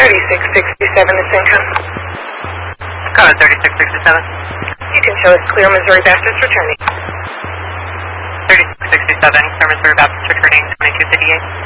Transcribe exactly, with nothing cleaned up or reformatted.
thirty-six sixty-seven is income. Code thirty-six sixty-seven. You can show us clear Missouri Baptist returning. thirty-six sixty-seven, clear Missouri Baptist returning twenty-two fifty-eight.